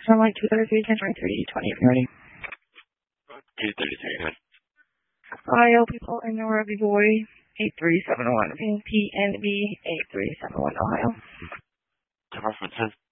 Sunlight 233, 1023, 20 if you're ready. 233, good. Ohio people in Nairobi boy, 8371. PNB 8371, Ohio. Department 10.